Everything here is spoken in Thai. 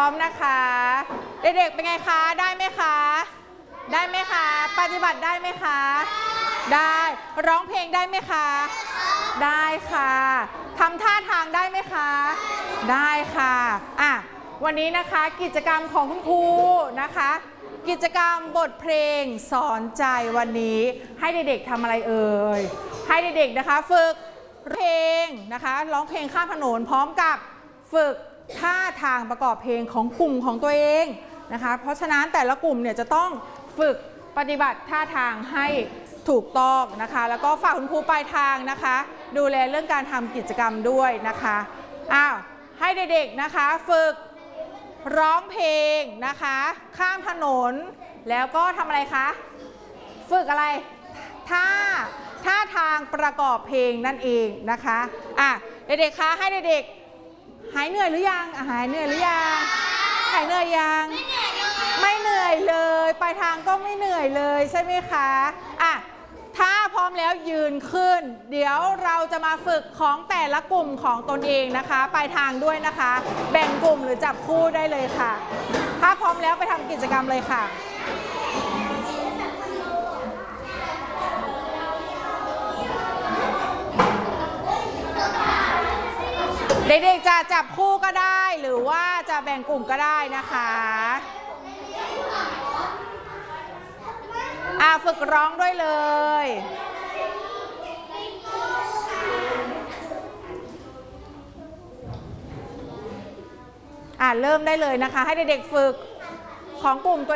มนะคะเด็กๆเป็นไงคะได้ไหมคะได้ไหมคะปฏิบัติได้ไหมคะได้ร้องเพลงได้ไหมคะได้ค่ะทำท่าทางได้ไหมคะได้ค่ะวันนี้นะคะกิจกรรมของคุณครูนะคะกิจกรรมบทเพลงสอนใจวันนี้ให้เด็กๆทำอะไรเอ่ยให้เด็กๆนะคะฝึกเพลงนะคะร้องเพลงข้ามถนนพร้อมกับฝึกท่าทางประกอบเพลงของกลุ่มของตัวเองนะคะเพราะฉะนั้นแต่ละกลุ่มเนี่ยจะต้องฝึกปฏิบัติท่าทางให้ถูกต้องนะคะแล้วก็ฝากคุณครูปลายทางนะคะดูแลเรื่องการทำกิจกรรมด้วยนะคะให้เด็กๆนะคะฝึกร้องเพลงนะคะข้ามถนนแล้วก็ทำอะไรคะฝึกอะไรท่าทางประกอบเพลงนั่นเองนะคะเด็กๆคะให้เด็กๆหายเหนื่อยหรือยังหายเหนื่อยหรือยังหายเหนื่อยยังไม่เหนื่อยเลยปลายทางก็ไม่เหนื่อยเลยใช่ไหมคะถ้าพร้อมแล้วยืนขึ้นเดี๋ยวเราจะมาฝึกของแต่ละกลุ่มของตนเองนะคะปลายทางด้วยนะคะแบ่งกลุ่มหรือจับคู่ได้เลยค่ะถ้าพร้อมแล้วไปทำกิจกรรมเลยค่ะเด็กๆจะจับคู่ก็ได้หรือว่าจะแบ่งกลุ่มก็ได้นะคะฝึกร้องด้วยเลยเริ่มได้เลยนะคะให้เด็กๆฝึกของกลุ่มตัว